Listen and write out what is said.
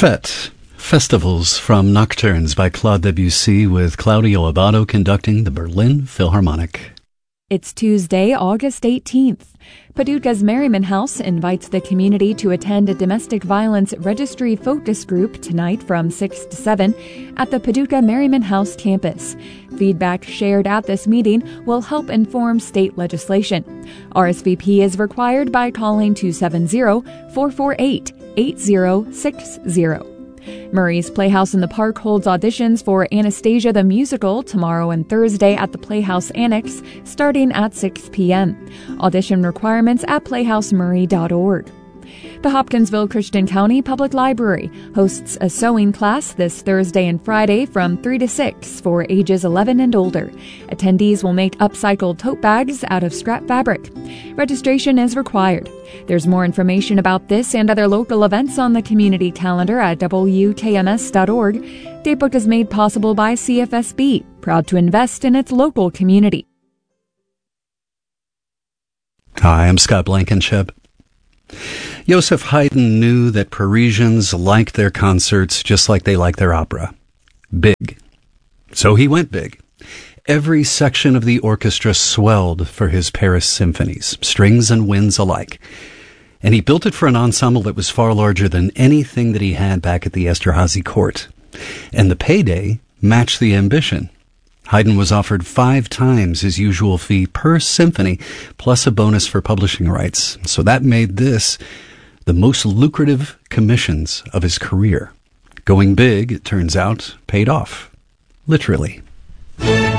Fête, Festivals from Nocturnes by Claude Debussy with Claudio Abbado conducting the Berlin Philharmonic. It's Tuesday, August 18th. Paducah's Merriman House invites the community to attend a domestic violence registry focus group tonight from 6 to 7 at the Paducah Merriman House campus. Feedback shared at this meeting will help inform state legislation. RSVP is required by calling 270-448-8060. Murray's Playhouse in the Park holds auditions for Anastasia the Musical tomorrow and Thursday at the Playhouse Annex, starting at 6 p.m. Audition requirements at playhousemurray.org. The Hopkinsville Christian County Public Library hosts a sewing class this Thursday and Friday from 3 to 6 for ages 11 and older. Attendees will make upcycled tote bags out of scrap fabric. Registration is required. There's more information about this and other local events on the community calendar at WKMS.org. Datebook is made possible by CFSB, proud to invest in its local community. Hi, I'm Scott Blankenship. Joseph Haydn knew that Parisians liked their concerts just like they like their opera. Big. So he went big. Every section of the orchestra swelled for his Paris symphonies, strings and winds alike. And he built it for an ensemble that was far larger than anything that he had back at the Esterhazy court. And the payday matched the ambition. Haydn was offered 5 times his usual fee per symphony, plus a bonus for publishing rights. So that made this the most lucrative commissions of his career. Going big, it turns out, paid off. Literally.